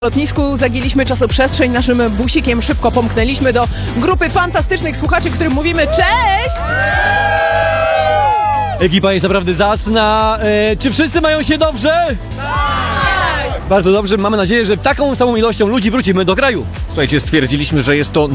lotnisku zagięliśmy czasoprzestrzeń, naszym busikiem szybko pomknęliśmy do grupy fantastycznych słuchaczy, którym mówimy cześć! Ekipa jest naprawdę zacna. Czy wszyscy mają się dobrze? Tak! Bardzo dobrze. Mamy nadzieję, że taką samą ilością ludzi wrócimy do kraju. Słuchajcie, stwierdziliśmy, że jest to